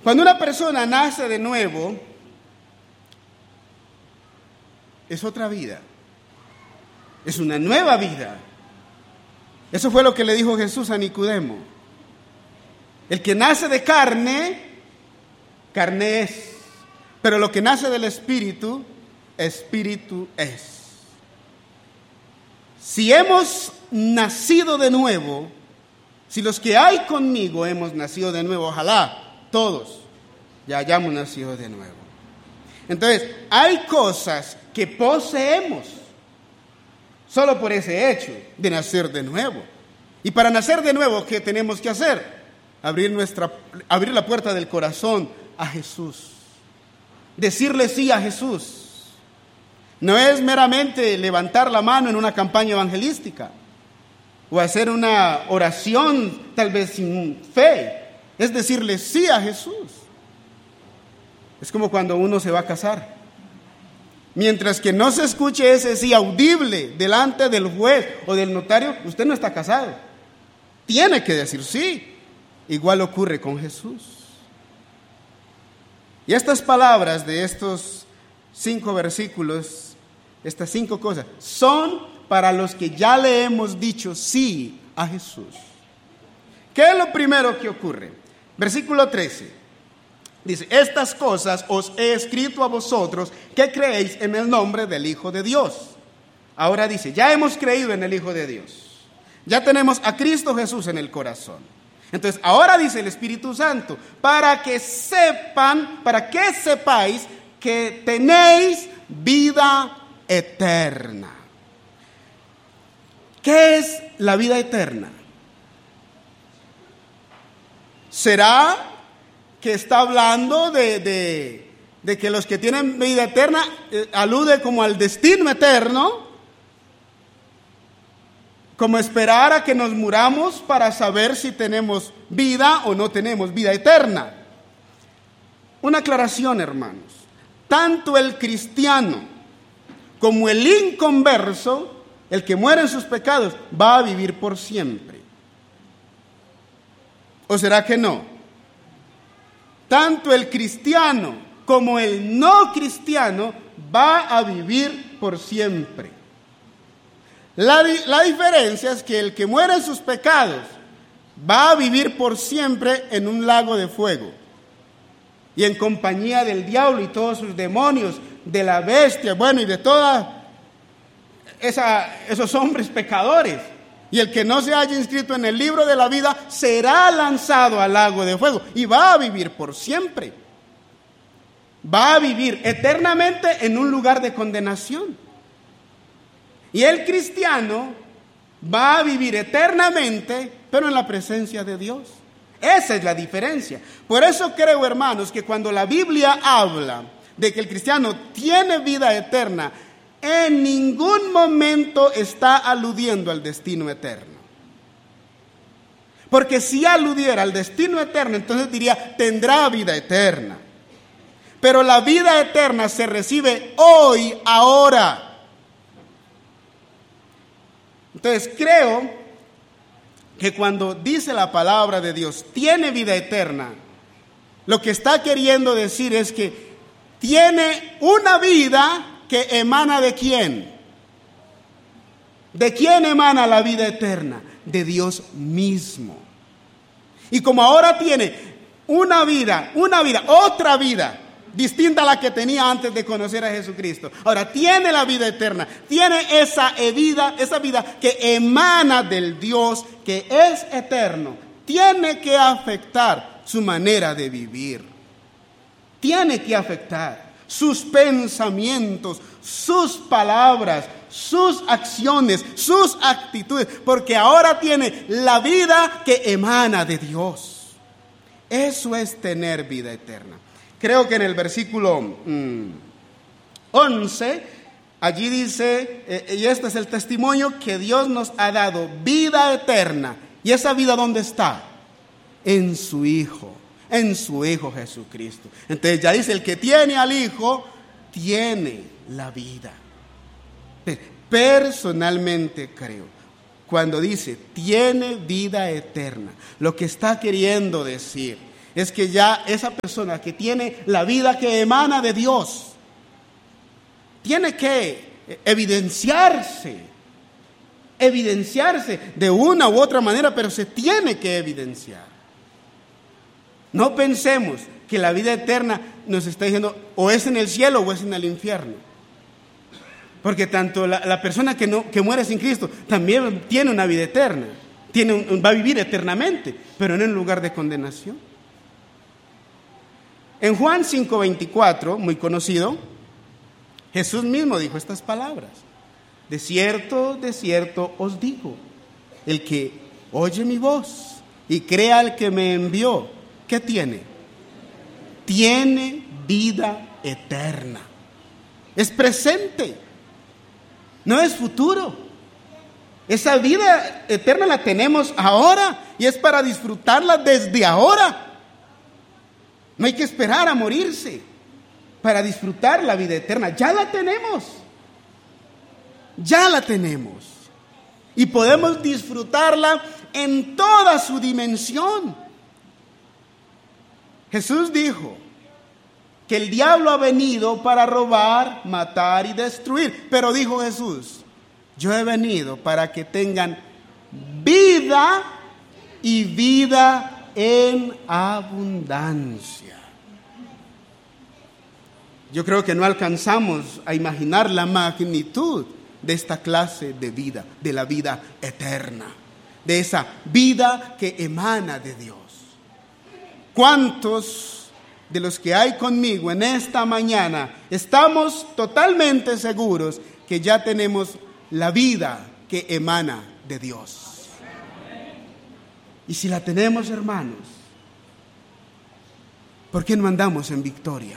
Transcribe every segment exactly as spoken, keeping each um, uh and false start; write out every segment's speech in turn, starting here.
Cuando una persona nace de nuevo, es otra vida. Es una nueva vida. Eso fue lo que le dijo Jesús a Nicodemo. El que nace de carne, carne es. Pero lo que nace del Espíritu, Espíritu es. Si hemos nacido de nuevo, si los que hay conmigo hemos nacido de nuevo, ojalá todos ya hayamos nacido de nuevo. Entonces, hay cosas que poseemos solo por ese hecho de nacer de nuevo. Y para nacer de nuevo, ¿qué tenemos que hacer? Abrir, nuestra, abrir la puerta del corazón a Jesús. Decirle sí a Jesús. No es meramente levantar la mano en una campaña evangelística o hacer una oración tal vez sin fe. Es decirle sí a Jesús. Es como cuando uno se va a casar. Mientras que no se escuche ese sí audible delante del juez o del notario, usted no está casado. Tiene que decir sí. Igual ocurre con Jesús. Y estas palabras de estos cinco versículos, estas cinco cosas, son para los que ya le hemos dicho sí a Jesús. ¿Qué es lo primero que ocurre? Versículo trece. Dice, estas cosas os he escrito a vosotros que creéis en el nombre del Hijo de Dios. Ahora dice, ya hemos creído en el Hijo de Dios. Ya tenemos a Cristo Jesús en el corazón. Entonces, ahora dice el Espíritu Santo, para que sepan, para que sepáis que tenéis vida eterna. ¿Qué es la vida eterna? ¿Será que está hablando de, de, de que los que tienen vida eterna eh, alude como al destino eterno? Como esperar a que nos muramos para saber si tenemos vida o no tenemos vida eterna. Una aclaración, hermanos. Tanto el cristiano como el inconverso, el que muere en sus pecados, va a vivir por siempre. ¿O será que no? Tanto el cristiano como el no cristiano va a vivir por siempre. La, la diferencia es que el que muere en sus pecados va a vivir por siempre en un lago de fuego y en compañía del diablo y todos sus demonios, de la bestia, bueno, y de todos esos hombres pecadores. Y el que no se haya inscrito en el libro de la vida será lanzado al lago de fuego y va a vivir por siempre. Va a vivir eternamente en un lugar de condenación. Y el cristiano va a vivir eternamente, pero en la presencia de Dios. Esa es la diferencia. Por eso creo, hermanos, que cuando la Biblia habla de que el cristiano tiene vida eterna, en ningún momento está aludiendo al destino eterno. Porque si aludiera al destino eterno, entonces diría, tendrá vida eterna. Pero la vida eterna se recibe hoy, ahora. Entonces creo que cuando dice la palabra de Dios, tiene vida eterna, lo que está queriendo decir es que tiene una vida que emana ¿de quién? ¿De quién emana la vida eterna? De Dios mismo. Y como ahora tiene una vida, una vida, otra vida, distinta a la que tenía antes de conocer a Jesucristo. Ahora tiene la vida eterna, tiene esa vida, esa vida que emana del Dios que es eterno. Tiene que afectar su manera de vivir. Tiene que afectar sus pensamientos, sus palabras, sus acciones, sus actitudes, porque ahora tiene la vida que emana de Dios. Eso es tener vida eterna. Creo que en el versículo mmm, once, allí dice, eh, y este es el testimonio que Dios nos ha dado, vida eterna. ¿Y esa vida dónde está? En su Hijo, en su Hijo Jesucristo. Entonces ya dice, el que tiene al Hijo, tiene la vida. Personalmente creo, cuando dice, tiene vida eterna, lo que está queriendo decir es que ya esa persona que tiene la vida que emana de Dios, tiene que evidenciarse, evidenciarse de una u otra manera, pero se tiene que evidenciar. No pensemos que la vida eterna nos está diciendo o es en el cielo o es en el infierno. Porque tanto la, la persona que, no, que muere sin Cristo también tiene una vida eterna, tiene un, va a vivir eternamente, pero no en lugar de condenación. En Juan cinco veinticuatro, muy conocido, Jesús mismo dijo estas palabras: de cierto, de cierto os digo, el que oye mi voz y crea al que me envió, ¿qué tiene? Tiene vida eterna. Es presente, no es futuro. Esa vida eterna la tenemos ahora y es para disfrutarla desde ahora. No hay que esperar a morirse para disfrutar la vida eterna. Ya la tenemos. Ya la tenemos. Y podemos disfrutarla en toda su dimensión. Jesús dijo que el diablo ha venido para robar, matar y destruir. Pero dijo Jesús: yo he venido para que tengan vida y vida en abundancia. Yo creo que no alcanzamos a imaginar la magnitud de esta clase de vida, de la vida eterna, de esa vida que emana de Dios. ¿Cuántos de los que hay conmigo en esta mañana estamos totalmente seguros que ya tenemos la vida que emana de Dios? Y si la tenemos, hermanos, ¿por qué no andamos en victoria?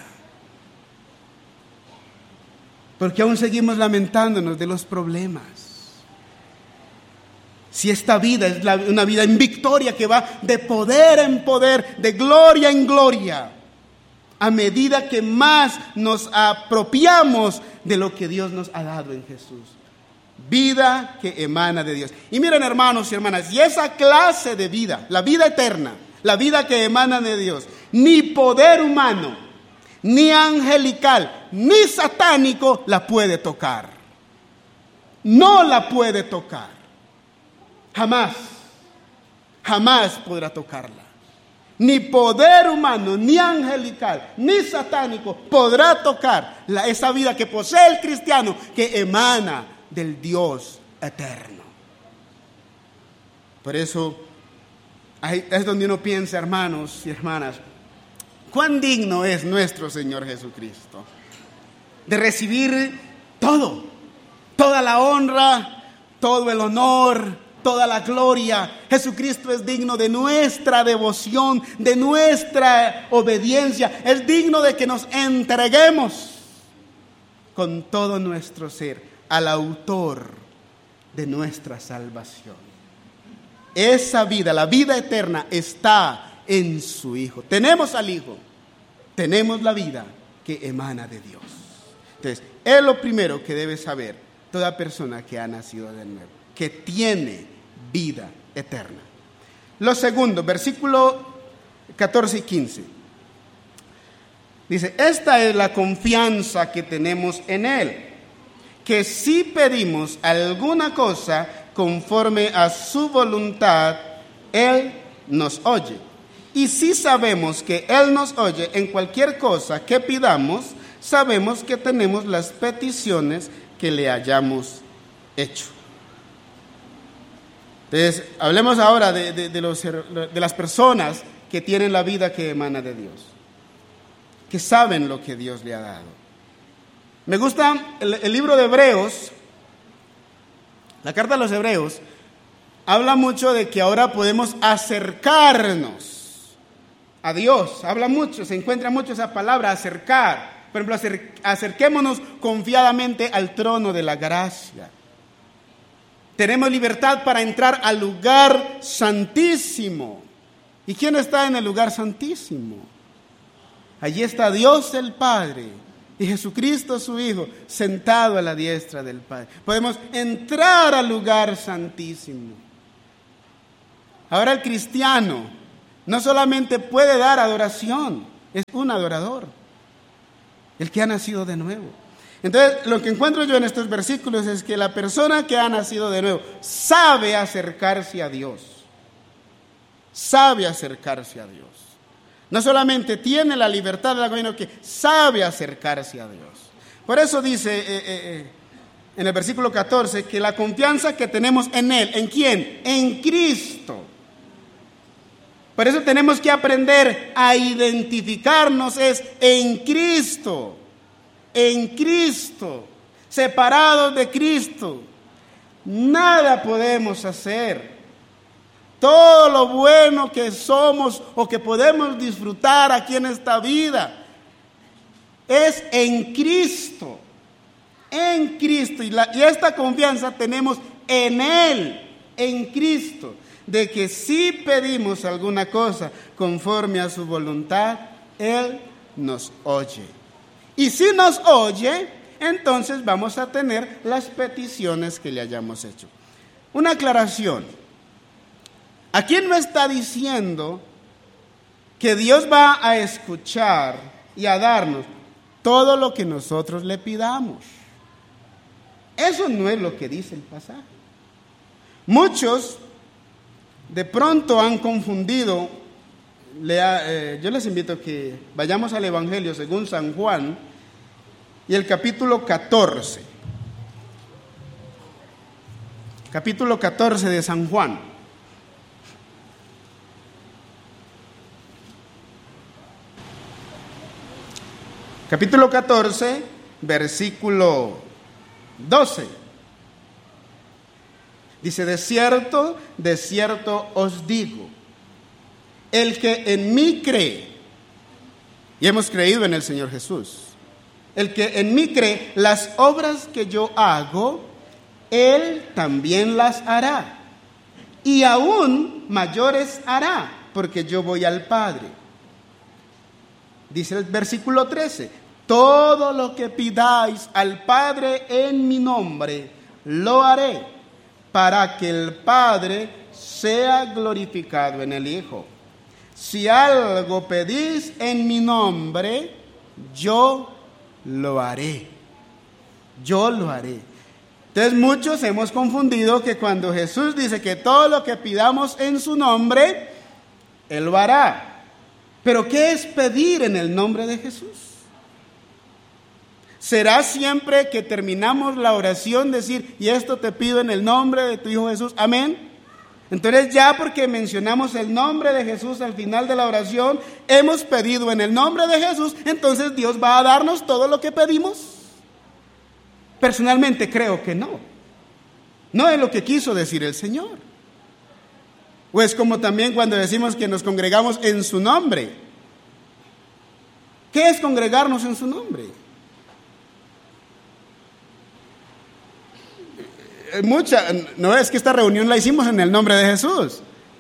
Porque aún seguimos lamentándonos de los problemas. Si esta vida es la, una vida en victoria que va de poder en poder, de gloria en gloria, a medida que más nos apropiamos de lo que Dios nos ha dado en Jesús. Vida que emana de Dios. Y miren, hermanos y hermanas, y esa clase de vida, la vida eterna, la vida que emana de Dios, ni poder humano, ni angelical, ni satánico la puede tocar. No la puede tocar. Jamás, jamás podrá tocarla. Ni poder humano, ni angelical, ni satánico podrá tocar la, esa vida que posee el cristiano, que emana del Dios eterno. Por eso ahí es donde uno piensa, hermanos y hermanas, cuán digno es nuestro Señor Jesucristo de recibir todo, toda la honra, todo el honor, toda la gloria. Jesucristo es digno de nuestra devoción, de nuestra obediencia. Es digno de que nos entreguemos con todo nuestro ser al autor de nuestra salvación. Esa vida, la vida eterna, está en su Hijo. Tenemos al Hijo, tenemos la vida que emana de Dios. Entonces, es lo primero que debe saber toda persona que ha nacido de nuevo, que tiene vida eterna. Lo segundo, versículo catorce y quince. Dice: esta es la confianza que tenemos en Él, que si pedimos alguna cosa conforme a su voluntad, Él nos oye. Y si sabemos que Él nos oye en cualquier cosa que pidamos, sabemos que tenemos las peticiones que le hayamos hecho. Entonces, hablemos ahora de, de, de, los, de las personas que tienen la vida que emana de Dios, que saben lo que Dios le ha dado. Me gusta el, el libro de Hebreos, la carta a los Hebreos, habla mucho de que ahora podemos acercarnos a Dios. Habla mucho, se encuentra mucho esa palabra, acercar. Por ejemplo, acer, acerquémonos confiadamente al trono de la gracia. Tenemos libertad para entrar al lugar santísimo. ¿Y quién está en el lugar santísimo? Allí está Dios el Padre y Jesucristo su Hijo, sentado a la diestra del Padre. Podemos entrar al lugar santísimo. Ahora el cristiano no solamente puede dar adoración, es un adorador, el que ha nacido de nuevo. Entonces, lo que encuentro yo en estos versículos es que la persona que ha nacido de nuevo sabe acercarse a Dios, sabe acercarse a Dios. No solamente tiene la libertad de la sino que sabe acercarse a Dios. Por eso dice eh, eh, eh, en el versículo catorce que la confianza que tenemos en Él, ¿en quién? En Cristo. Por eso tenemos que aprender a identificarnos es en Cristo, en Cristo, separados de Cristo. Nada podemos hacer. Todo lo bueno que somos o que podemos disfrutar aquí en esta vida es en Cristo, en Cristo. Y, la, y esta confianza tenemos en Él, en Cristo, de que si pedimos alguna cosa conforme a su voluntad, Él nos oye. Y si nos oye, entonces vamos a tener las peticiones que le hayamos hecho. Una aclaración. Aquí no está diciendo que Dios va a escuchar y a darnos todo lo que nosotros le pidamos. Eso no es lo que dice el pasaje. Muchos de pronto han confundido, eh, yo les invito a que vayamos al Evangelio según San Juan y el capítulo catorce. Capítulo catorce de San Juan. Capítulo catorce, versículo doce. Dice, de cierto, de cierto os digo, el que en mí cree, y hemos creído en el Señor Jesús, el que en mí cree, las obras que yo hago, Él también las hará, y aún mayores hará, porque yo voy al Padre. Dice el versículo trece, todo lo que pidáis al Padre en mi nombre, lo haré, para que el Padre sea glorificado en el Hijo. Si algo pedís en mi nombre, yo lo haré. Yo lo haré. Entonces muchos hemos confundido que cuando Jesús dice que todo lo que pidamos en su nombre, Él lo hará. Pero ¿qué es pedir en el nombre de Jesús? ¿Será siempre que terminamos la oración decir, y esto te pido en el nombre de tu Hijo Jesús? Amén. Entonces ya porque mencionamos el nombre de Jesús al final de la oración, hemos pedido en el nombre de Jesús, entonces Dios va a darnos todo lo que pedimos. Personalmente creo que no. No es lo que quiso decir el Señor. O es como también cuando decimos que nos congregamos en su nombre. ¿Qué es congregarnos en su nombre? Mucha, no es que esta reunión la hicimos en el nombre de Jesús.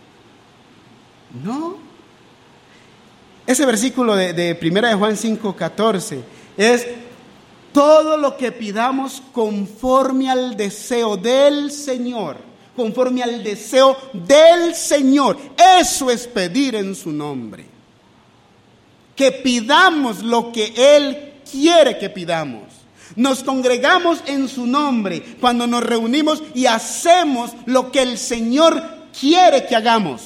No. Ese versículo de, de primera de Juan cinco, catorce es todo lo que pidamos conforme al deseo del Señor. Conforme al deseo del Señor. Eso es pedir en su nombre. Que pidamos lo que Él quiere que pidamos. Nos congregamos en su nombre cuando nos reunimos y hacemos lo que el Señor quiere que hagamos.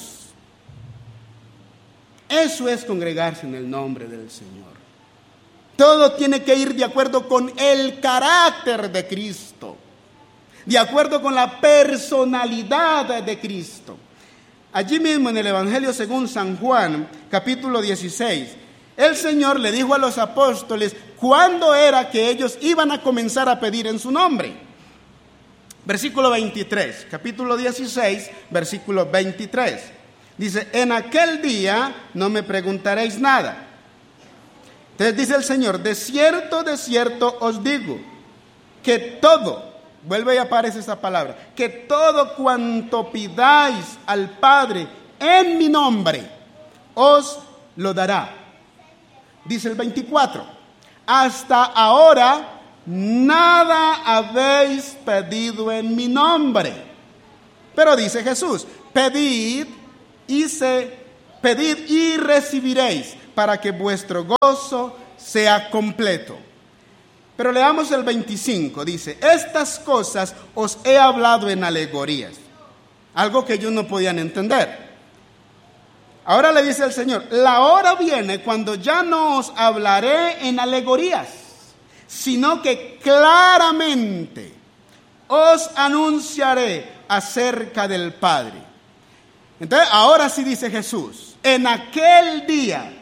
Eso es congregarse en el nombre del Señor. Todo tiene que ir de acuerdo con el carácter de Cristo. De acuerdo con la personalidad de Cristo. Allí mismo en el Evangelio según San Juan, capítulo dieciséis, el Señor le dijo a los apóstoles cuándo era que ellos iban a comenzar a pedir en su nombre. Versículo veintitrés, capítulo dieciséis, versículo veintitrés. Dice, en aquel día no me preguntaréis nada. Entonces dice el Señor, de cierto, de cierto os digo, que todo, vuelve y aparece esa palabra, que todo cuanto pidáis al Padre en mi nombre, os lo dará. Dice el veinticuatro, hasta ahora nada habéis pedido en mi nombre. Pero dice Jesús, pedid y se pedid y recibiréis, para que vuestro gozo sea completo. Pero leamos el veinticinco, dice, estas cosas os he hablado en alegorías, algo que ellos no podían entender. Ahora le dice el Señor, la hora viene cuando ya no os hablaré en alegorías, sino que claramente os anunciaré acerca del Padre. Entonces, ahora sí dice Jesús, en aquel día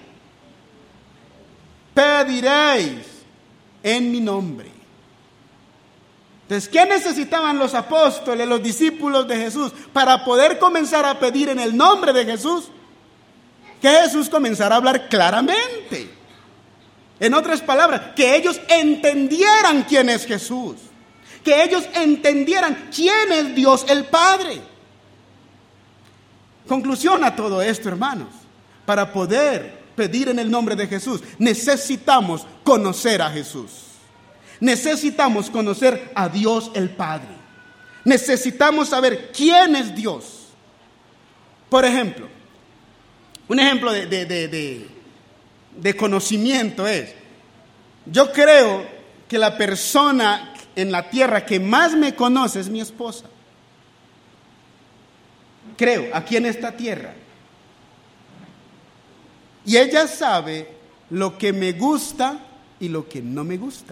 pediréis en mi nombre. Entonces, ¿qué necesitaban los apóstoles, los discípulos de Jesús, para poder comenzar a pedir en el nombre de Jesús? Que Jesús comenzara a hablar claramente. En otras palabras, que ellos entendieran quién es Jesús. Que ellos entendieran quién es Dios el Padre. Conclusión a todo esto, hermanos. Para poder pedir en el nombre de Jesús, necesitamos conocer a Jesús. Necesitamos conocer a Dios el Padre. Necesitamos saber quién es Dios. Por ejemplo, un ejemplo de, de, de, de, de conocimiento es, yo creo que la persona en la tierra que más me conoce es mi esposa. Creo, aquí en esta tierra. Y ella sabe lo que me gusta y lo que no me gusta.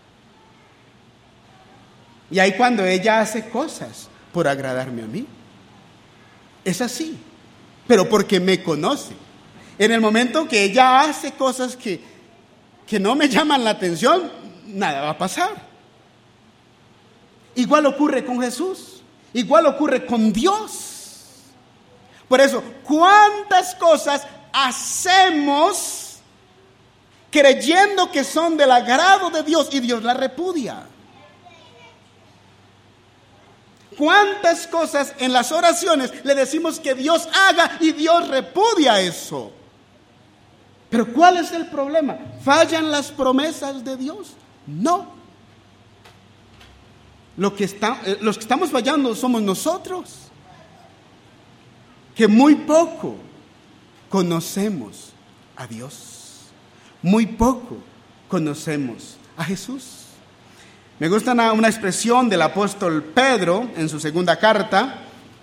Y ahí cuando ella hace cosas por agradarme a mí. Es así. Pero porque me conoce. En el momento que ella hace cosas que, que no me llaman la atención, nada va a pasar. Igual ocurre con Jesús. Igual ocurre con Dios. Por eso, ¿cuántas cosas hacemos creyendo que son del agrado de Dios y Dios las repudia? ¿Cuántas cosas en las oraciones le decimos que Dios haga y Dios repudia eso? Pero ¿cuál es el problema? ¿Fallan las promesas de Dios? No. Lo que está, los que estamos fallando somos nosotros, que muy poco conocemos a Dios. Muy poco conocemos a Jesús. Me gusta una, una expresión del apóstol Pedro en su segunda carta.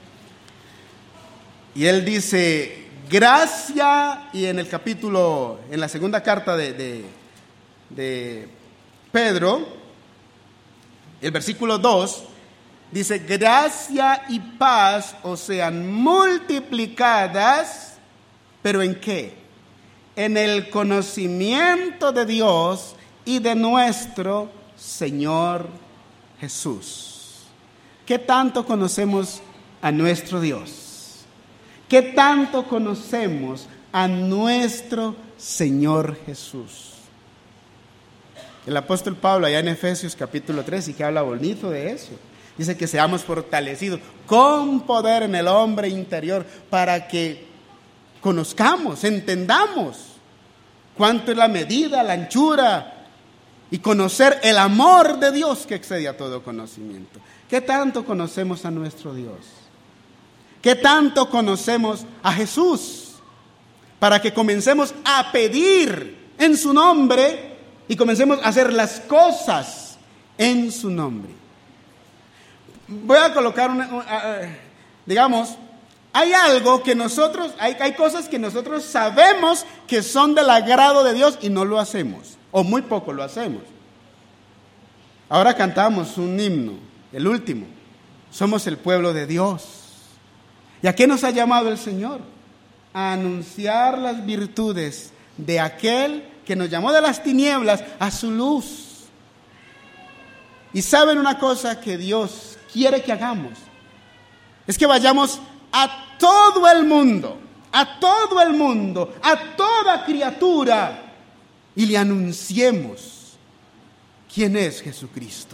Y él dice, gracia, y en el capítulo, en la segunda carta de, de, de Pedro, el versículo dos, dice, gracia y paz os sean multiplicadas, ¿pero en qué? En el conocimiento de Dios y de nuestro Señor Jesús. ¿Qué tanto conocemos a nuestro Dios? ¿Qué tanto conocemos a nuestro Señor Jesús? El apóstol Pablo allá en Efesios capítulo tres, y que habla bonito de eso, dice que seamos fortalecidos con poder en el hombre interior para que conozcamos, entendamos cuánto es la medida, la anchura, y conocer el amor de Dios que excede a todo conocimiento. ¿Qué tanto conocemos a nuestro Dios? ¿Qué tanto conocemos a Jesús? Para que comencemos a pedir en su nombre y comencemos a hacer las cosas en su nombre. Voy a colocar una, una, digamos, hay algo que nosotros, hay, hay cosas que nosotros sabemos que son del agrado de Dios y no lo hacemos, o muy poco lo hacemos. Ahora cantamos un himno, el último, somos el pueblo de Dios. ¿Y a qué nos ha llamado el Señor? A anunciar las virtudes de aquel que nos llamó de las tinieblas a su luz. Y saben una cosa que Dios quiere que hagamos, es que vayamos a todo el mundo, a todo el mundo, a toda criatura, y le anunciemos quién es Jesucristo.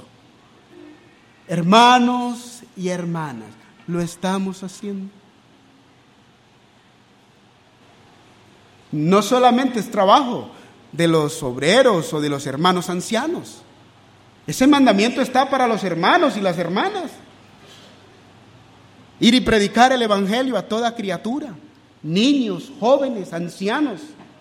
Hermanos y hermanas, ¿lo estamos haciendo? No solamente es trabajo de los obreros o de los hermanos ancianos. Ese mandamiento está para los hermanos y las hermanas. Ir y predicar el evangelio a toda criatura. niños, jóvenes, ancianos.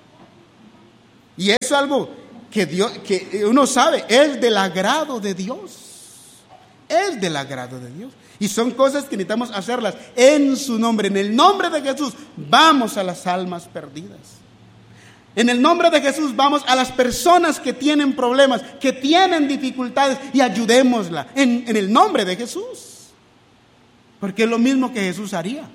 Y eso es algo que, Dios, que uno sabe, es del agrado de Dios. Es del agrado de Dios. Y son cosas que necesitamos hacerlas en su nombre. En el nombre de Jesús vamos a las almas perdidas. En el nombre de Jesús vamos a las personas que tienen problemas, que tienen dificultades, y ayudémosla en, en el nombre de Jesús. Porque es lo mismo que Jesús haría.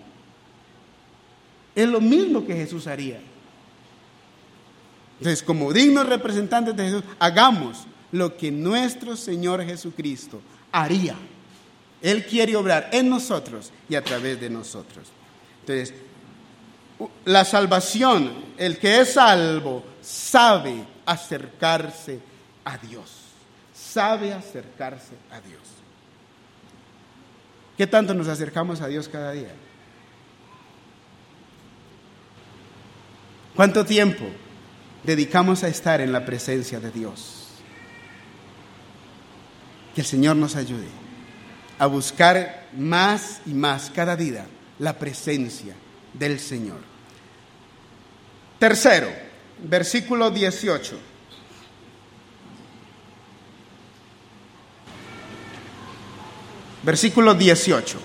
Es lo mismo que Jesús haría. Entonces, como dignos representantes de Jesús, hagamos lo que nuestro Señor Jesucristo haría. Él quiere obrar en nosotros y a través de nosotros. Entonces, la salvación, el que es salvo, sabe acercarse a Dios. Sabe acercarse a Dios. ¿Qué tanto nos acercamos a Dios cada día? ¿Cuánto tiempo dedicamos a estar en la presencia de Dios? Que el Señor nos ayude a buscar más y más cada día la presencia del Señor. Tercero, versículo dieciocho. Versículo dieciocho.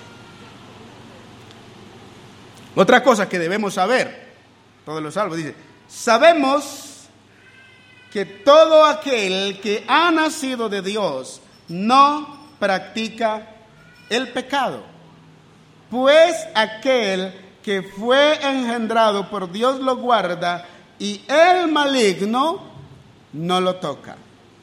Otra cosa que debemos saber, todos los salvos, dice: sabemos que todo aquel que ha nacido de Dios no practica el pecado, pues aquel que fue engendrado por Dios lo guarda, y el maligno no lo toca.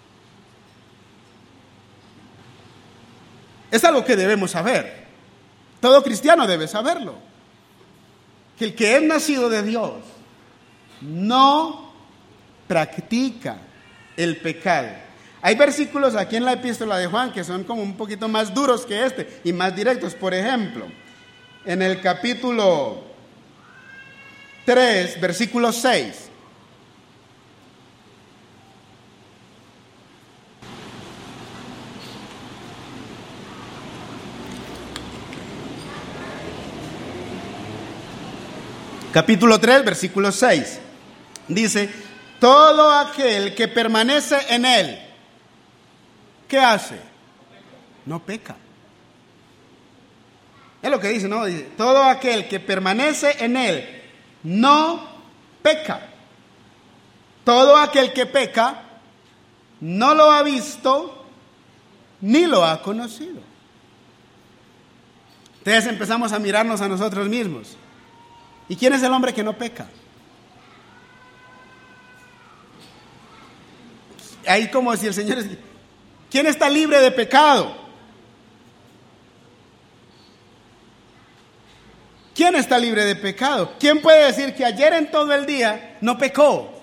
Es algo que debemos saber. Todo cristiano debe saberlo. Que el que es nacido de Dios no practica el pecado. Hay versículos aquí en la epístola de Juan que son como un poquito más duros que este y más directos. Por ejemplo, en el capítulo tres, versículo seis. Capítulo tres, versículo seis. Dice: todo aquel que permanece en él, ¿qué hace? No peca. Es lo que dice, ¿no? Dice: todo aquel que permanece en él no peca. Todo aquel que peca no lo ha visto ni lo ha conocido. Entonces empezamos a mirarnos a nosotros mismos. ¿Y quién es el hombre que no peca? Ahí como si el Señor es... ¿Quién está libre de pecado? ¿Quién está libre de pecado? ¿Quién puede decir que ayer en todo el día no pecó?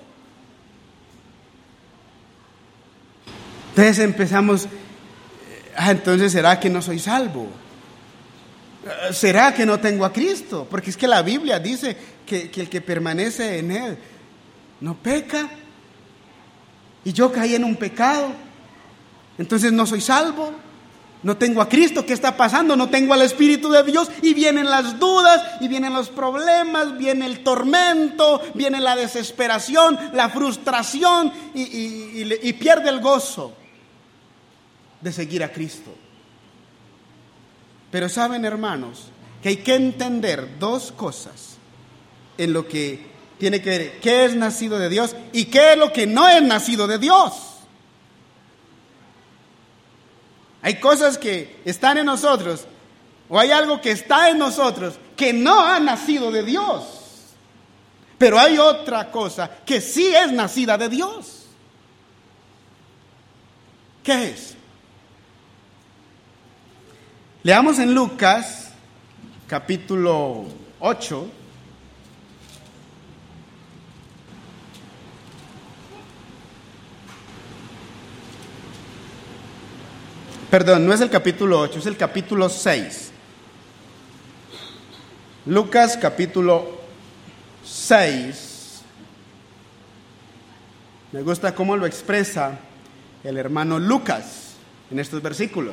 Entonces empezamos, ah, entonces ¿será que no soy salvo? ¿Será que no tengo a Cristo? Porque es que la Biblia dice que, que el que permanece en Él no peca. Y yo caí en un pecado. Entonces no soy salvo. No tengo a Cristo. ¿Qué está pasando? No tengo al Espíritu de Dios. Y vienen las dudas, y vienen los problemas, viene el tormento, viene la desesperación, la frustración, y, y, y, y pierde el gozo de seguir a Cristo. Pero saben, hermanos, que hay que entender dos cosas en lo que tiene que ver qué es nacido de Dios y qué es lo que no es nacido de Dios. Hay cosas que están en nosotros, o hay algo que está en nosotros que no ha nacido de Dios. Pero hay otra cosa que sí es nacida de Dios. ¿Qué es? Leamos en Lucas, capítulo ocho. Perdón, no es el capítulo ocho, es el capítulo seis. Lucas, capítulo seis. Me gusta cómo lo expresa el hermano Lucas en estos versículos.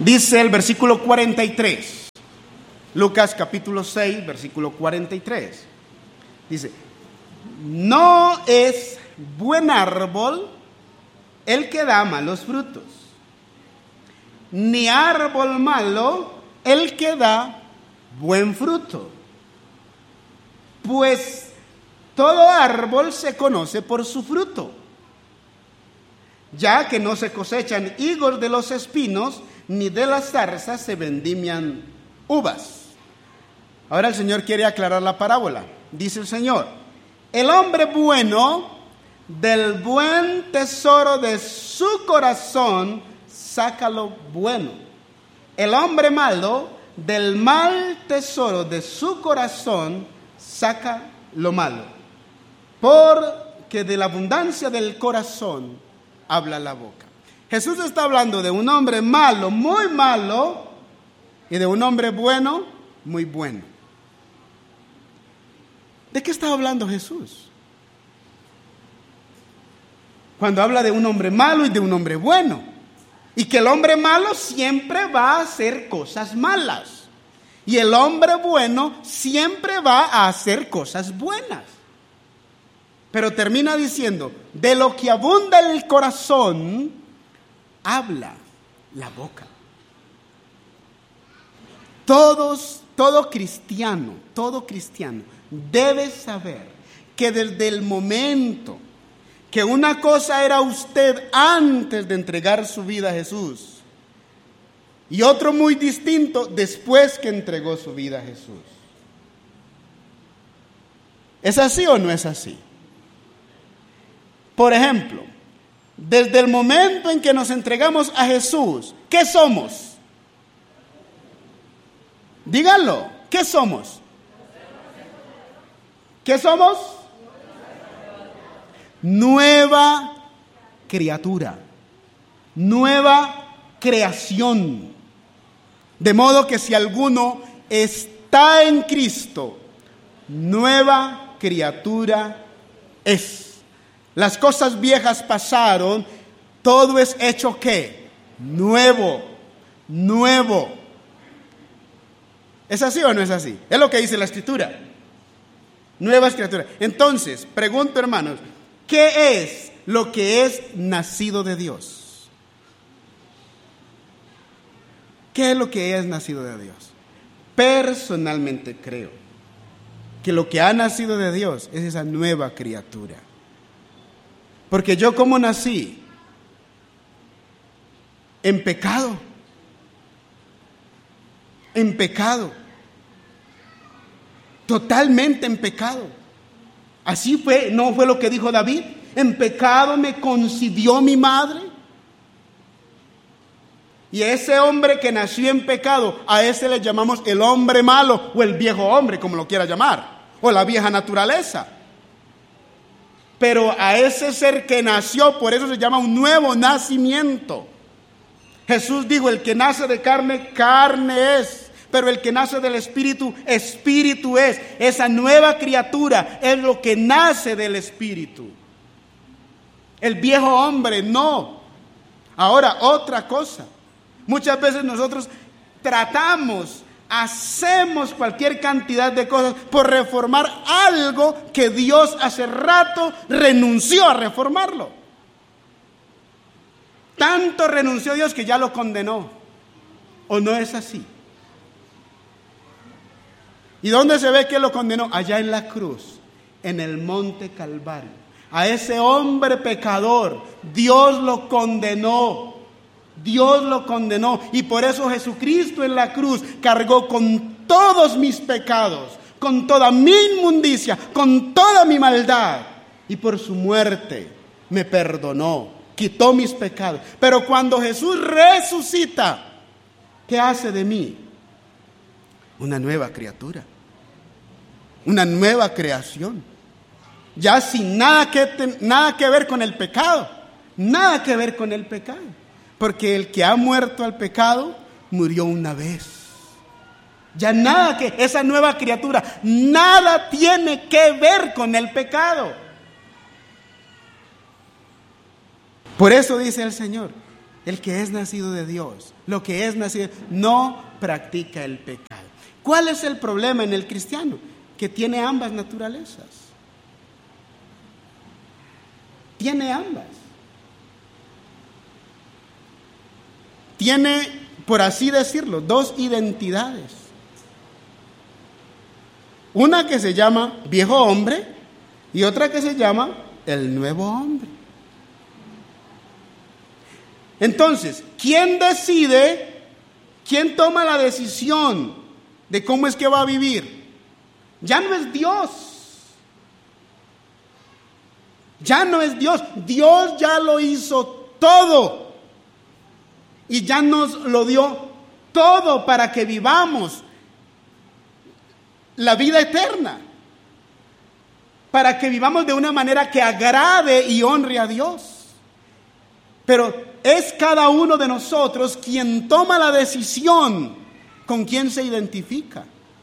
Dice el versículo cuarenta y tres. Lucas capítulo seis, versículo cuarenta y tres. Dice: no es buen árbol el que da malos frutos, ni árbol malo el que da buen fruto. Pues todo árbol se conoce por su fruto. Ya que no se cosechan higos de los espinos, ni de las zarzas se vendimian uvas. Ahora el Señor quiere aclarar la parábola. Dice el Señor: el hombre bueno del buen tesoro de su corazón saca lo bueno. El hombre malo del mal tesoro de su corazón saca lo malo. Porque de la abundancia del corazón habla la boca. Jesús está hablando de un hombre malo, muy malo, y de un hombre bueno, muy bueno. ¿De qué está hablando Jesús? Cuando habla de un hombre malo y de un hombre bueno. Y que el hombre malo siempre va a hacer cosas malas. Y el hombre bueno siempre va a hacer cosas buenas. Pero termina diciendo: de lo que abunda el corazón, habla la boca. Todos, todo cristiano, todo cristiano debe saber que desde el momento que una cosa era usted antes de entregar su vida a Jesús, y otro muy distinto después que entregó su vida a Jesús. ¿Es así o no es así? Por ejemplo, desde el momento en que nos entregamos a Jesús, ¿qué somos? Díganlo, ¿qué somos? ¿Qué somos? Nueva criatura, nueva creación. De modo que si alguno está en Cristo, nueva criatura es. Las cosas viejas pasaron, todo es hecho ¿qué? Nuevo, nuevo. ¿Es así o no es así? Es lo que dice la Escritura. Nuevas criaturas. Entonces, pregunto, hermanos, ¿qué es lo que es nacido de Dios? ¿Qué es lo que es nacido de Dios? Personalmente creo que lo que ha nacido de Dios es esa nueva criatura. Porque yo, ¿cómo nací? En pecado. En pecado. Totalmente en pecado. Así fue, ¿no fue lo que dijo David? En pecado me concibió mi madre. Y a ese hombre que nació en pecado, a ese le llamamos el hombre malo, o el viejo hombre, como lo quiera llamar, o la vieja naturaleza. Pero a ese ser que nació, por eso se llama un nuevo nacimiento. Jesús dijo: el que nace de carne, carne es. Pero el que nace del Espíritu, Espíritu es. Esa nueva criatura es lo que nace del Espíritu. El viejo hombre no. Ahora, otra cosa. Muchas veces nosotros tratamos, hacemos cualquier cantidad de cosas por reformar algo que Dios hace rato renunció a reformarlo. Tanto renunció Dios que ya lo condenó. ¿O no es así? ¿Y dónde se ve que lo condenó? Allá en la cruz, en el monte Calvario. A ese hombre pecador, Dios lo condenó. Dios lo condenó. Y por eso Jesucristo en la cruz cargó con todos mis pecados, con toda mi inmundicia, con toda mi maldad. Y por su muerte me perdonó, quitó mis pecados. Pero cuando Jesús resucita, ¿qué hace de mí? Una nueva criatura, una nueva creación, ya sin nada que, ten, nada que ver con el pecado, nada que ver con el pecado, porque el que ha muerto al pecado murió una vez. Ya nada que, esa nueva criatura, nada tiene que ver con el pecado. Por eso dice el Señor: el que es nacido de Dios, lo que es nacido, no practica el pecado. ¿Cuál es el problema en el cristiano? Que tiene ambas naturalezas. Tiene ambas. Tiene, por así decirlo, dos identidades. Una que se llama viejo hombre y otra que se llama el nuevo hombre. Entonces, ¿quién decide? ¿Quién toma la decisión de cómo es que va a vivir? Ya no es Dios. Ya no es Dios. Dios ya lo hizo todo. Y ya nos lo dio todo para que vivamos la vida eterna. Para que vivamos de una manera que agrade y honre a Dios. Pero es cada uno de nosotros quien toma la decisión con quién se identifica.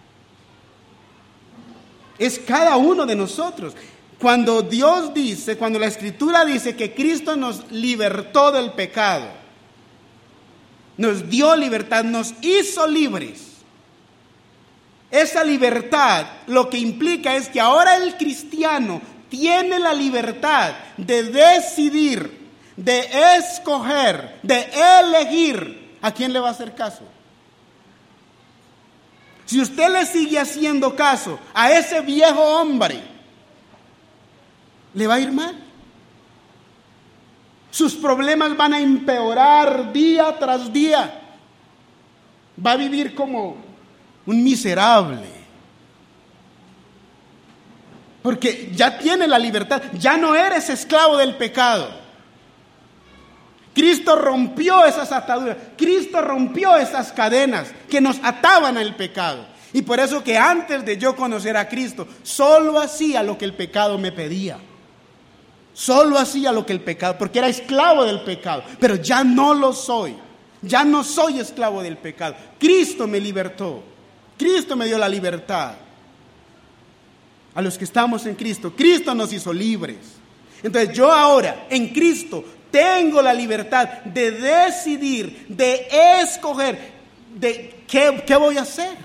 Es cada uno de nosotros. Cuando Dios dice, cuando la Escritura dice que Cristo nos libertó del pecado, nos dio libertad, nos hizo libres. Esa libertad lo que implica es que ahora el cristiano tiene la libertad de decidir, de escoger, de elegir a quién le va a hacer caso. Si usted le sigue haciendo caso a ese viejo hombre, le va a ir mal. Sus problemas van a empeorar día tras día. Va a vivir como un miserable. Porque ya tiene la libertad, ya no eres esclavo del pecado. Cristo rompió esas ataduras, Cristo rompió esas cadenas que nos ataban al pecado. Y por eso que antes de yo conocer a Cristo, solo hacía lo que el pecado me pedía. Solo hacía lo que el pecado, porque era esclavo del pecado, pero ya no lo soy. Ya no soy esclavo del pecado. Cristo me libertó. Cristo me dio la libertad. A los que estamos en Cristo, Cristo nos hizo libres. Entonces yo ahora en Cristo tengo la libertad de decidir, de escoger, de qué, qué voy a hacer.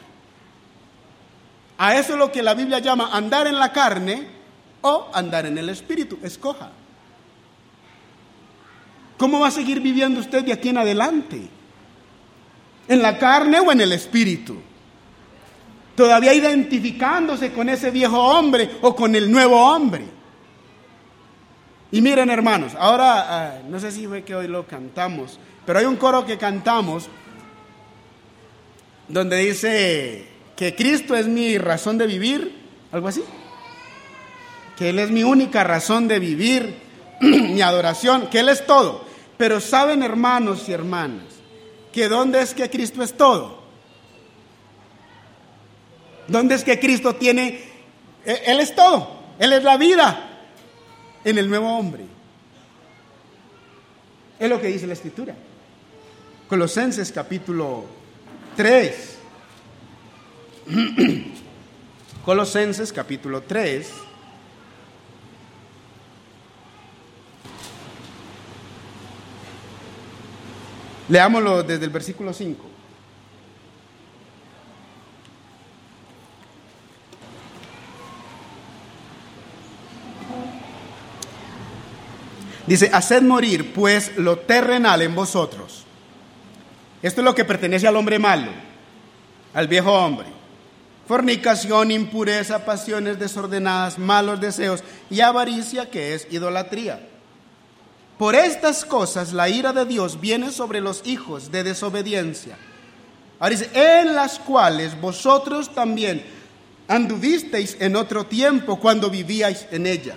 A eso es lo que la Biblia llama andar en la carne o andar en el Espíritu. Escoja. ¿Cómo va a seguir viviendo usted de aquí en adelante? ¿En la carne o en el Espíritu? Todavía identificándose con ese viejo hombre o con el nuevo hombre. Y miren, hermanos, ahora uh, no sé si fue que hoy lo cantamos, pero hay un coro que cantamos donde dice que Cristo es mi razón de vivir, algo así, que Él es mi única razón de vivir, mi adoración, que Él es todo. Pero saben, hermanos y hermanas, que ¿dónde es que Cristo es todo? ¿Dónde es que Cristo tiene? Él es todo, Él es la vida. En el nuevo hombre. Es lo que dice la Escritura. Colosenses capítulo tres. Colosenses capítulo tres. Leámoslo desde el versículo cinco. Dice, haced morir pues lo terrenal en vosotros. Esto es lo que pertenece al hombre malo, al viejo hombre. Fornicación, impureza, pasiones desordenadas, malos deseos y avaricia, que es idolatría. Por estas cosas la ira de Dios viene sobre los hijos de desobediencia. Ahora dice, en las cuales vosotros también anduvisteis en otro tiempo cuando vivíais en ellas.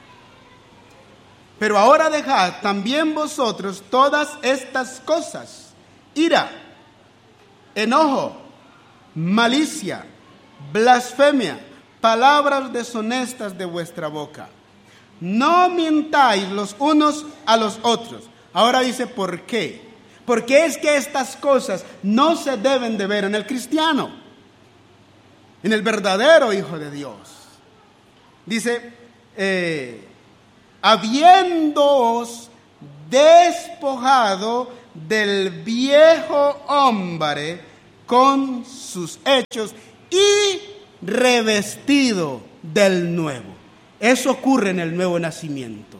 Pero ahora dejad también vosotros todas estas cosas: ira, enojo, malicia, blasfemia, palabras deshonestas de vuestra boca. No mintáis los unos a los otros. Ahora dice, ¿por qué? Porque es que estas cosas no se deben de ver en el cristiano, en el verdadero Hijo de Dios. Dice, eh, habiéndoos despojado del viejo hombre con sus hechos y revestido del nuevo. Eso ocurre en el nuevo nacimiento.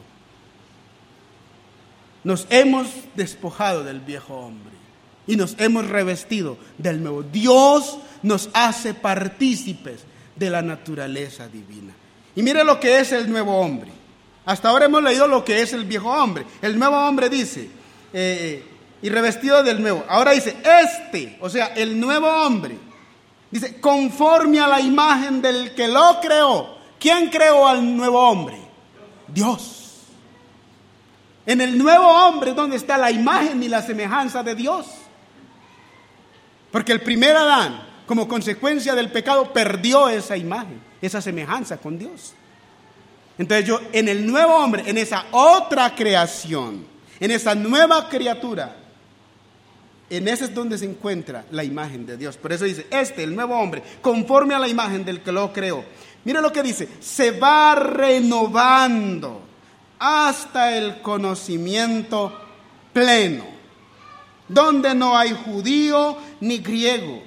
Nos hemos despojado del viejo hombre y nos hemos revestido del nuevo. Dios nos hace partícipes de la naturaleza divina. Y mire lo que es el nuevo hombre. Hasta ahora hemos leído lo que es el viejo hombre. El nuevo hombre dice, eh, y revestido del nuevo. Ahora dice, este, o sea, el nuevo hombre, dice, conforme a la imagen del que lo creó. ¿Quién creó al nuevo hombre? Dios. En el nuevo hombre, ¿dónde está la imagen y la semejanza de Dios? Porque el primer Adán, como consecuencia del pecado, perdió esa imagen, esa semejanza con Dios. Entonces yo, en el nuevo hombre, en esa otra creación, en esa nueva criatura, en ese es donde se encuentra la imagen de Dios. Por eso dice, este, el nuevo hombre, conforme a la imagen del que lo creó. Mira lo que dice, se va renovando hasta el conocimiento pleno, donde no hay judío ni griego,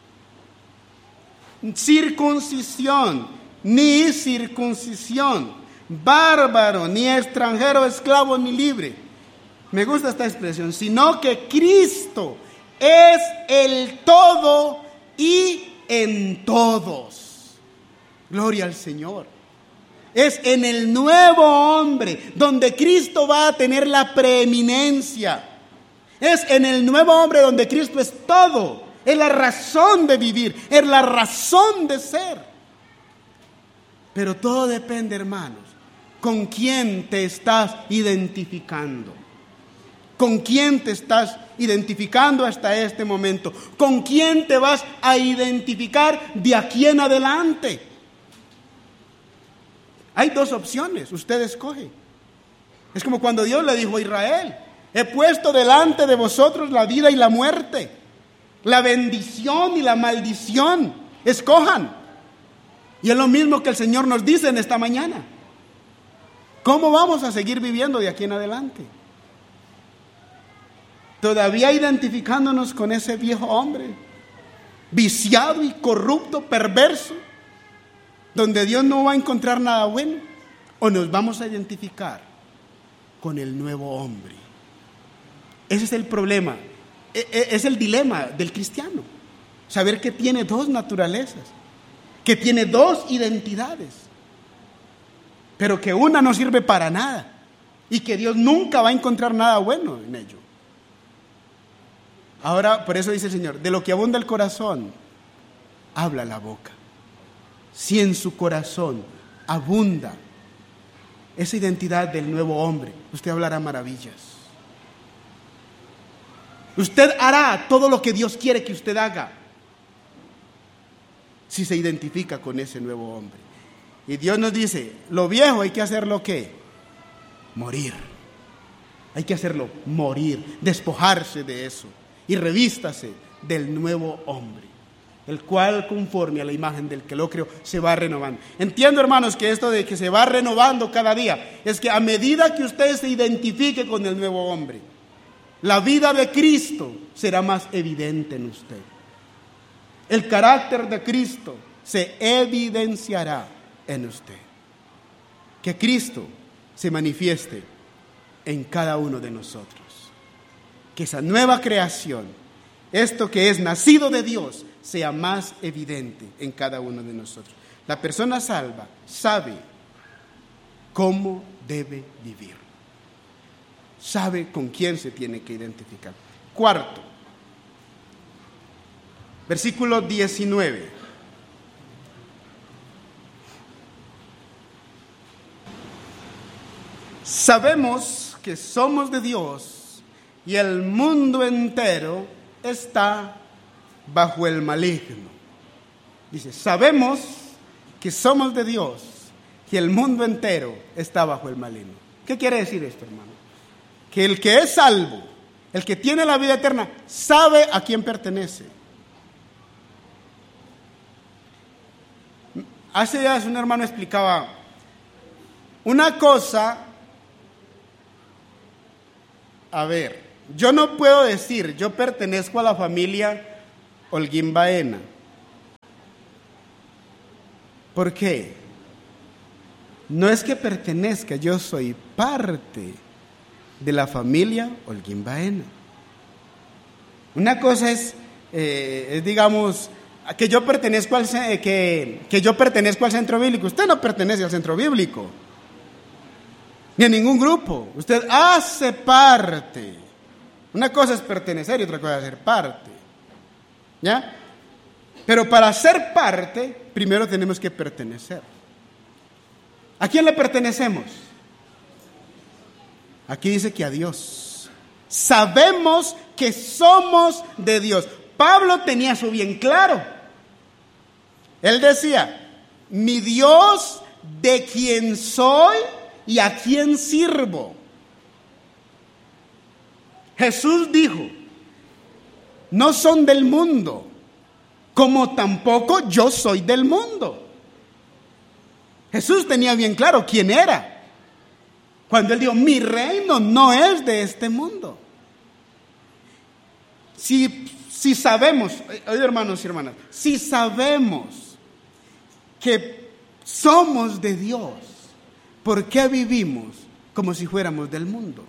circuncisión ni circuncisión, bárbaro ni extranjero, esclavo ni libre. Me gusta esta expresión, sino que Cristo es el todo y en todos. Gloria al Señor. Es en el nuevo hombre donde Cristo va a tener la preeminencia. Es en el nuevo hombre donde Cristo es todo. Es la razón de vivir, es la razón de ser. Pero todo depende, hermanos, con quién te estás identificando. ¿Con quién te estás identificando hasta este momento? ¿Con quién te vas a identificar de aquí en adelante? Hay dos opciones, usted escoge. Es como cuando Dios le dijo a Israel, he puesto delante de vosotros la vida y la muerte, la bendición y la maldición, escojan. Y es lo mismo que el Señor nos dice en esta mañana. ¿Cómo vamos a seguir viviendo de aquí en adelante? Todavía identificándonos con ese viejo hombre, viciado y corrupto, perverso, donde Dios no va a encontrar nada bueno, o nos vamos a identificar con el nuevo hombre. Ese es el problema, es el dilema del cristiano, saber que tiene dos naturalezas, que tiene dos identidades, pero que una no sirve para nada y que Dios nunca va a encontrar nada bueno en ello. Ahora, por eso dice el Señor, de lo que abunda el corazón, habla la boca. Si en su corazón abunda esa identidad del nuevo hombre, usted hablará maravillas. Usted hará todo lo que Dios quiere que usted haga, si se identifica con ese nuevo hombre. Y Dios nos dice, lo viejo hay que hacerlo ¿qué? Morir. Hay que hacerlo morir, despojarse de eso y revístase del nuevo hombre, el cual conforme a la imagen del que lo creó se va renovando. Entiendo, hermanos, que esto de que se va renovando cada día es que a medida que usted se identifique con el nuevo hombre, la vida de Cristo será más evidente en usted. El carácter de Cristo se evidenciará en usted. Que Cristo se manifieste en cada uno de nosotros. Que esa nueva creación, esto que es nacido de Dios, sea más evidente en cada uno de nosotros. La persona salva sabe cómo debe vivir. Sabe con quién se tiene que identificar. Cuarto, versículo diecinueve. Sabemos que somos de Dios y el mundo entero está bajo el maligno. Dice, sabemos que somos de Dios y el mundo entero está bajo el maligno. ¿Qué quiere decir esto, hermano? Que el que es salvo, el que tiene la vida eterna, sabe a quién pertenece. Hace días un hermano explicaba una cosa, a ver, yo no puedo decir, yo pertenezco a la familia Holguín Baena. ¿Por qué? No es que pertenezca, yo soy parte de la familia Holguín Baena. Una cosa es, eh, es digamos, que yo pertenezco al que, que yo pertenezco al centro bíblico. Usted no pertenece al centro bíblico, ni a ningún grupo. Usted hace parte. Una cosa es pertenecer y otra cosa es ser parte. ¿Ya? Pero para ser parte, primero tenemos que pertenecer. ¿A quién le pertenecemos? Aquí dice que a Dios. Sabemos que somos de Dios. Pablo tenía eso bien claro. Él decía, mi Dios, de quien soy y a quien sirvo. Jesús dijo, no son del mundo, como tampoco yo soy del mundo. Jesús tenía bien claro quién era. Cuando él dijo, mi reino no es de este mundo. Si, si sabemos, oye hermanos y hermanas, si sabemos que somos de Dios, ¿por qué vivimos como si fuéramos del mundo?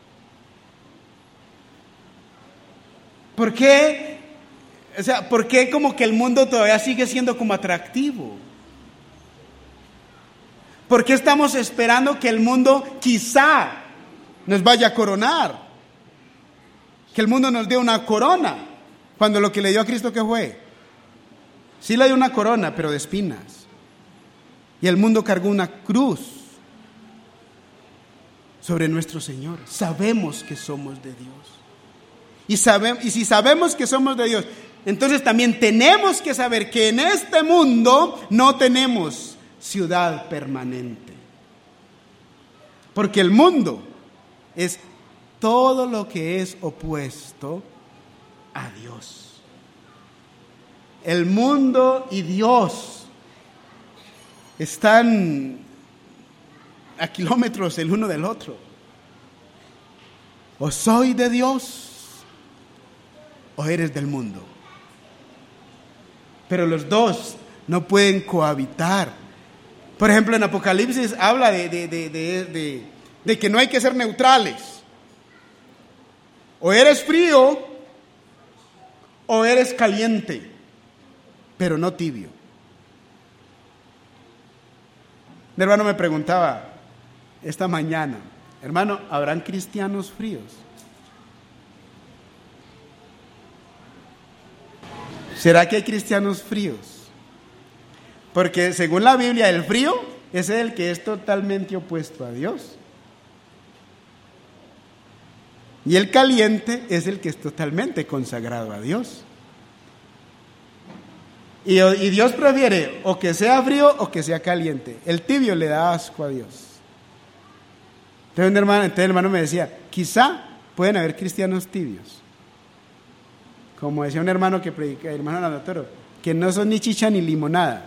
¿Por qué? O sea, ¿por qué como que el mundo todavía sigue siendo como atractivo? ¿Por qué estamos esperando que el mundo quizá nos vaya a coronar? Que el mundo nos dé una corona, cuando lo que le dio a Cristo, ¿qué fue? Sí le dio una corona, pero de espinas. Y el mundo cargó una cruz sobre nuestro Señor. Sabemos que somos de Dios. Y, sabe, y si sabemos que somos de Dios, entonces también tenemos que saber que en este mundo no tenemos ciudad permanente. Porque el mundo es todo lo que es opuesto a Dios. El mundo y Dios están a kilómetros el uno del otro. O soy de Dios o eres del mundo. Pero los dos no pueden cohabitar. Por ejemplo, en Apocalipsis habla de, de, de, de, de, de que no hay que ser neutrales. O eres frío o eres caliente, pero no tibio. Mi hermano me preguntaba esta mañana, hermano, ¿habrán cristianos fríos? ¿Será que hay cristianos fríos? Porque según la Biblia, el frío es el que es totalmente opuesto a Dios. Y el caliente es el que es totalmente consagrado a Dios. Y, y Dios prefiere o que sea frío o que sea caliente. El tibio le da asco a Dios. Entonces, un hermano, entonces el hermano me decía, quizá pueden haber cristianos tibios. Como decía un hermano que predica, el hermano Anatoro, que no son ni chicha ni limonada.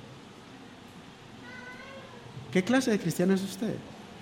¿Qué clase de cristiano es usted?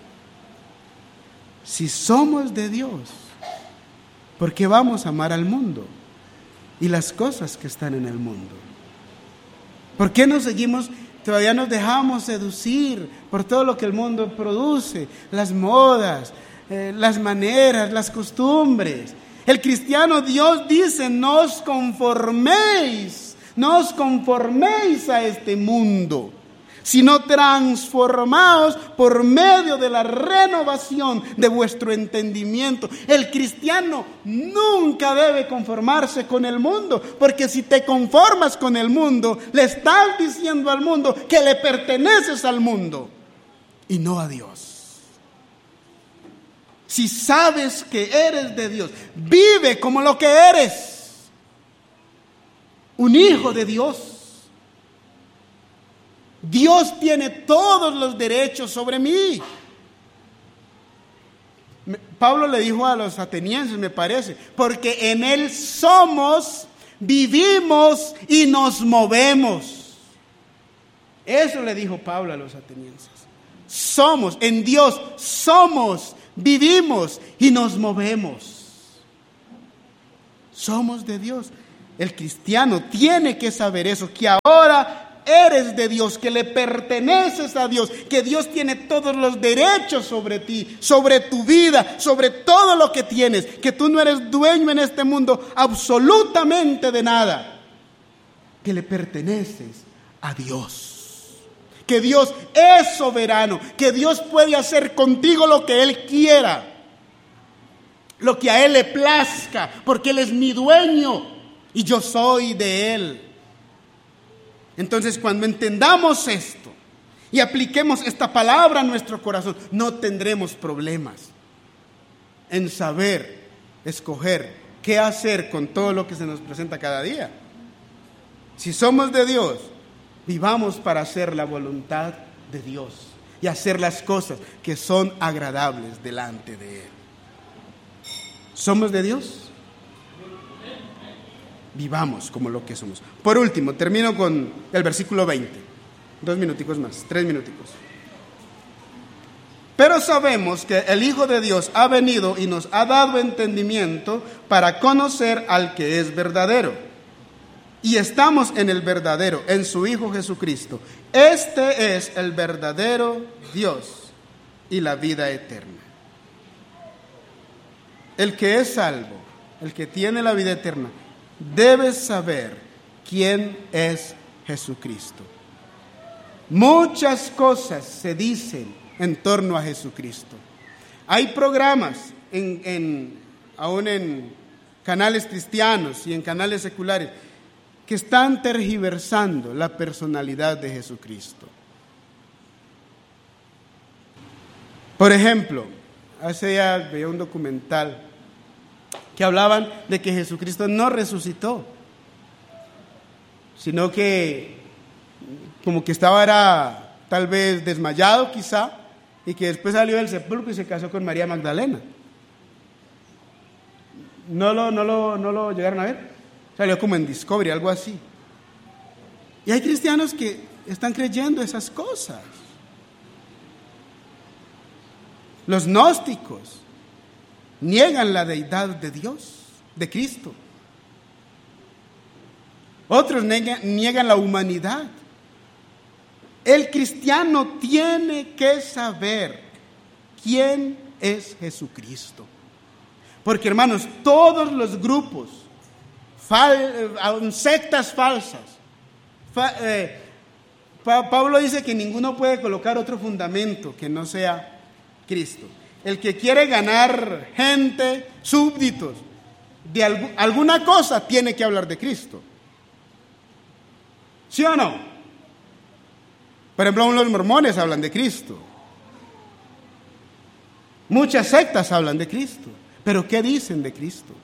Si somos de Dios, ¿por qué vamos a amar al mundo y las cosas que están en el mundo? ¿Por qué nos seguimos, todavía nos dejamos seducir por todo lo que el mundo produce? Las modas, eh, las maneras, las costumbres. El cristiano, Dios dice, no os conforméis, no os conforméis a este mundo, sino transformaos por medio de la renovación de vuestro entendimiento. El cristiano nunca debe conformarse con el mundo, porque si te conformas con el mundo, le estás diciendo al mundo que le perteneces al mundo y no a Dios. Si sabes que eres de Dios, vive como lo que eres, un hijo de Dios. Dios tiene todos los derechos sobre mí. Pablo le dijo a los atenienses, me parece, porque en Él somos, vivimos y nos movemos. Eso le dijo Pablo a los atenienses. Somos, en Dios somos, vivimos y nos movemos. Somos de Dios. El cristiano tiene que saber eso, que ahora eres de Dios, que le perteneces a Dios, que Dios tiene todos los derechos sobre ti, sobre tu vida, sobre todo lo que tienes, que tú no eres dueño en este mundo absolutamente de nada, que le perteneces a Dios, que Dios es soberano, que Dios puede hacer contigo lo que Él quiera, lo que a Él le plazca, porque Él es mi dueño y yo soy de Él. Entonces, cuando entendamos esto y apliquemos esta palabra a nuestro corazón, no tendremos problemas en saber, escoger qué hacer con todo lo que se nos presenta cada día. Si somos de Dios, vivamos para hacer la voluntad de Dios y hacer las cosas que son agradables delante de Él. ¿Somos de Dios? Vivamos como lo que somos. Por último, termino con el versículo veinte. Dos minuticos más, tres minuticos. Pero sabemos que el Hijo de Dios ha venido y nos ha dado entendimiento para conocer al que es verdadero. Y estamos en el verdadero, en su Hijo Jesucristo. Este es el verdadero Dios y la vida eterna. El que es salvo, el que tiene la vida eterna, debe saber quién es Jesucristo. Muchas cosas se dicen en torno a Jesucristo. Hay programas, en, en, aún en canales cristianos y en canales seculares, que están tergiversando la personalidad de Jesucristo. Por ejemplo, hace días veía un documental que hablaban de que Jesucristo no resucitó, sino que como que estaba era, tal vez desmayado quizá, y que después salió del sepulcro y se casó con María Magdalena. ¿No lo, no lo, no lo llegaron a ver? Salió como en Discovery, algo así. Y hay cristianos que están creyendo esas cosas. Los gnósticos niegan la deidad de Dios, de Cristo. Otros niegan, niegan la humanidad. El cristiano tiene que saber quién es Jesucristo. Porque, hermanos, todos los grupos, fal, sectas falsas, fa, eh, pa, Pablo dice que ninguno puede colocar otro fundamento que no sea Cristo. El que quiere ganar gente, súbditos, de alg- alguna cosa, tiene que hablar de Cristo. ¿Sí o no? Por ejemplo, los mormones hablan de Cristo. Muchas sectas hablan de Cristo. Pero ¿qué dicen de Cristo?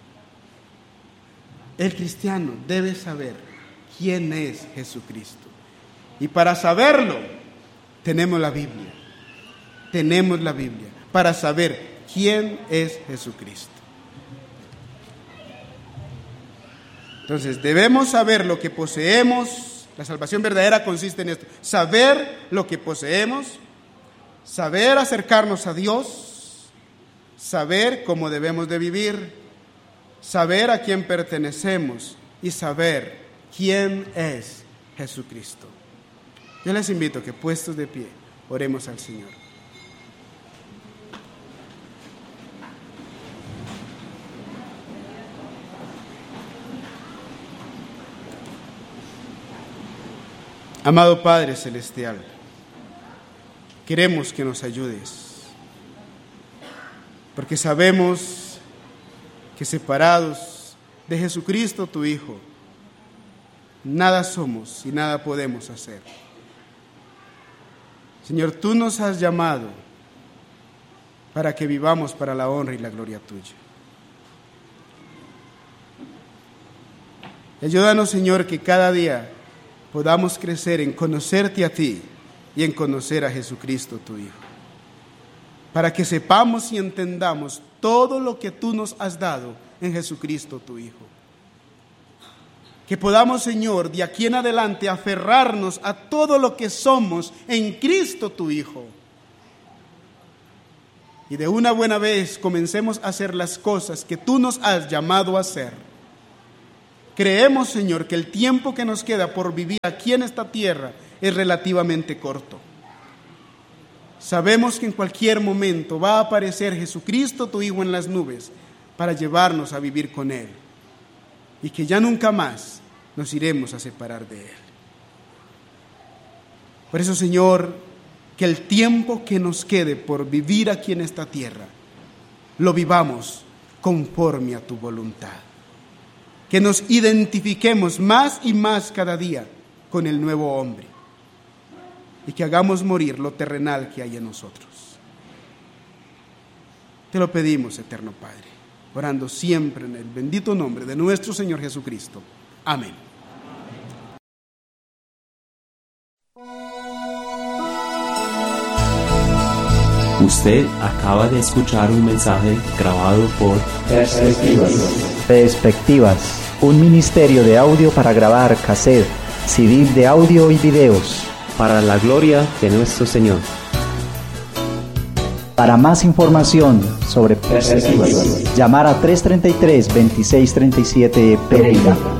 El cristiano debe saber quién es Jesucristo. Y para saberlo, tenemos la Biblia. Tenemos la Biblia para saber quién es Jesucristo. Entonces, debemos saber lo que poseemos. La salvación verdadera consiste en esto: saber lo que poseemos, saber acercarnos a Dios, saber cómo debemos de vivir, saber a quién pertenecemos y saber quién es Jesucristo. Yo les invito a que, puestos de pie, oremos al Señor. Amado Padre Celestial, queremos que nos ayudes, porque sabemos que separados de Jesucristo, tu Hijo, nada somos y nada podemos hacer. Señor, tú nos has llamado para que vivamos para la honra y la gloria tuya. Ayúdanos, Señor, que cada día podamos crecer en conocerte a ti y en conocer a Jesucristo, tu Hijo, para que sepamos y entendamos todo lo que tú nos has dado en Jesucristo, tu Hijo. Que podamos, Señor, de aquí en adelante aferrarnos a todo lo que somos en Cristo, tu Hijo. y de una buena vez comencemos a hacer las cosas que tú nos has llamado a hacer. Creemos, Señor, que el tiempo que nos queda por vivir aquí en esta tierra es relativamente corto. Sabemos que en cualquier momento va a aparecer Jesucristo, tu Hijo, en las nubes para llevarnos a vivir con Él, y que ya nunca más nos iremos a separar de Él. Por eso, Señor, que el tiempo que nos quede por vivir aquí en esta tierra, lo vivamos conforme a tu voluntad. Que nos identifiquemos más y más cada día con el nuevo hombre, y que hagamos morir lo terrenal que hay en nosotros. Te lo pedimos, eterno Padre, orando siempre en el bendito nombre de nuestro Señor Jesucristo. Amén. Usted acaba de escuchar un mensaje grabado por Perspectivas. Perspectivas, un ministerio de audio para grabar cassette, C D de audio y videos. Para la gloria de nuestro Señor. Para más información sobre Perspectivas, llamar a tres treinta y tres, veintiséis treinta y siete Pereira.